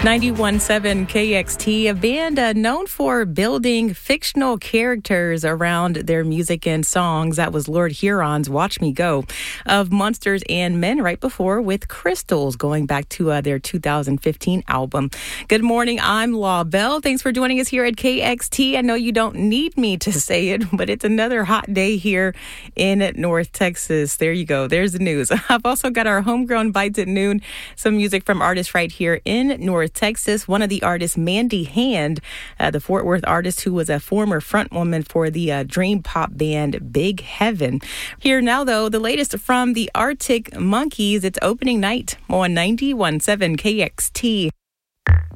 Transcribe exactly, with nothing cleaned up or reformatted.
ninety-one point seven K X T, a band uh, known for building fictional characters around their music and songs. That was Lord Huron's Watch Me Go of Monsters and Men right before with Crystals, going back to uh, their two thousand fifteen album. Good morning, I'm Law Bell. Thanks for joining us here at K X T. I know you don't need me to say it, but it's another hot day here in North Texas. There you go. There's the news. I've also got our homegrown bites at noon, some music from artists right here in North Texas. One of the artists, Mandy Hand, uh, the Fort Worth artist who was a former frontwoman for the uh, dream pop band Big Heaven. Here now, though, the latest from the Arctic Monkeys. It's opening night on ninety-one point seven K X T.